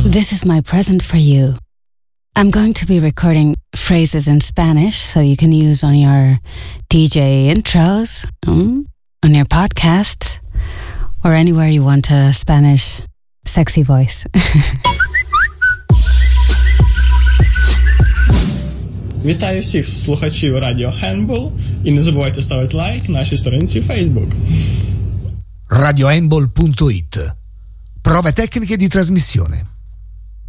This is my present for you. I'm going to be recording phrases in Spanish so you can use on your DJ intros, on your podcasts, or anywhere you want a Spanish sexy voice. Вітаю всіх слухачів Радіо Handball і не забувайте ставити лайк нашій сторінці Facebook. radiohandball.it. Prove tecniche di trasmissione.